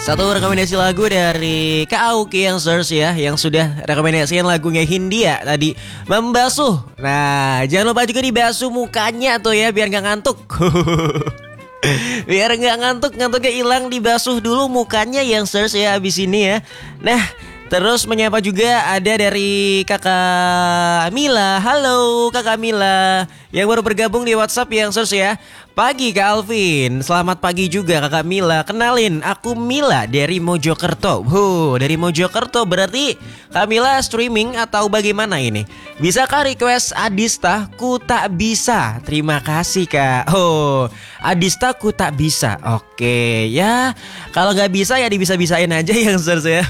Satu rekomendasi lagu dari Kak Auki yang search ya, yang sudah rekomendasikan lagunya Hindia tadi, Membasuh. Nah, jangan lupa juga dibasuh mukanya tuh ya, biar gak ngantuk. Biar gak ngantuk, ngantuknya hilang, dibasuh dulu mukanya yang search ya abis ini ya. Nah, terus menyapa juga ada dari Kakak Mila. Halo Kakak Mila yang baru bergabung di WhatsApp yang search ya. Pagi Kak Alvin, selamat pagi juga Kakak Mila. Kenalin, aku Mila dari Mojokerto. Dari Mojokerto berarti Kak Mila streaming atau bagaimana ini? Bisakah request Adista Ku Tak Bisa? Terima kasih Kak. Adista Ku Tak Bisa. Oke ya, kalau nggak bisa ya dibisa-bisain aja yang search ya.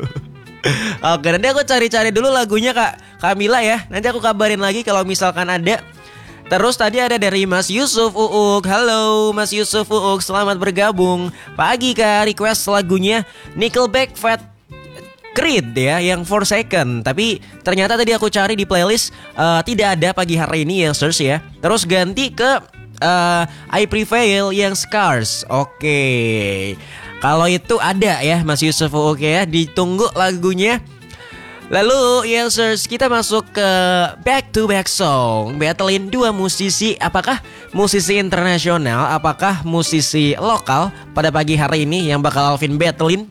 Oke, nanti aku cari-cari dulu lagunya Kak Kamila ya. Nanti aku kabarin lagi kalau misalkan ada. Terus tadi ada dari Mas Yusuf Uuk. Halo Mas Yusuf Uuk, selamat bergabung. Pagi Kak, request lagunya Nickelback Fat Creed ya, yang Forsaken. Tapi ternyata tadi aku cari di playlist tidak ada pagi hari ini yang search ya. Terus ganti ke I Prevail yang Scars. Oke. Kalau itu ada ya Mas Yusuf, oke ya, ditunggu lagunya. Lalu yang search kita masuk ke back to back song, battlein dua musisi. Apakah musisi internasional, apakah musisi lokal pada pagi hari ini yang bakal Alvin battlein?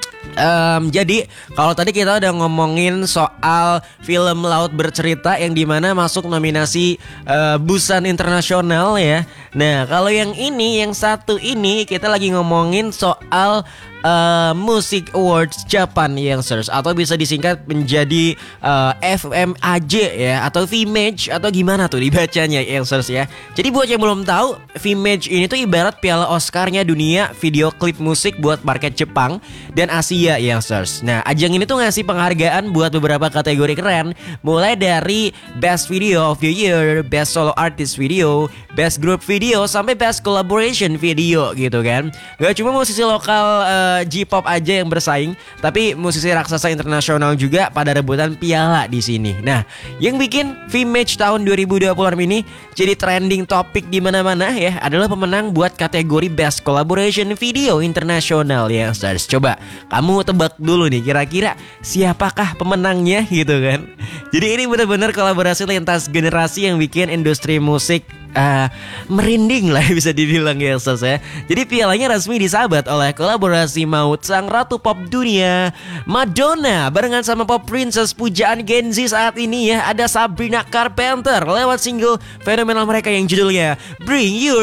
Jadi kalau tadi kita udah ngomongin soal film Laut Bercerita yang dimana masuk nominasi Busan Internasional ya. Nah kalau yang ini, yang satu ini kita lagi ngomongin soal Music Awards Japan yang search, atau bisa disingkat menjadi FMAJ ya, atau VMAJ atau gimana tuh dibacanya yang search ya. Jadi buat yang belum tahu, VMAJ ini tuh ibarat piala Oscarnya dunia video klip musik buat market Jepang dan Asia yang search. Nah ajang ini tuh ngasih penghargaan buat beberapa kategori keren, mulai dari Best Video of the Year, Best Solo Artist Video, Best Group Video, sampai Best Collaboration Video gitu kan. Gak cuma musisi lokal J-pop aja yang bersaing, tapi musisi raksasa internasional juga pada rebutan piala di sini. Nah, yang bikin VMAJ tahun 2020 ini jadi trending topik di mana-mana ya adalah pemenang buat kategori Best Collaboration Video Internasional ya. Coba kamu tebak dulu nih, kira-kira siapakah pemenangnya gitu kan. Jadi ini benar-benar kolaborasi lintas generasi yang bikin industri musik merinding lah bisa dibilang ya ya. Jadi pialanya resmi disabat oleh kolaborasi maut sang ratu pop dunia Madonna barengan sama pop princess pujaan Gen Z saat ini ya. Ada Sabrina Carpenter lewat single fenomenal mereka yang judulnya Bring Your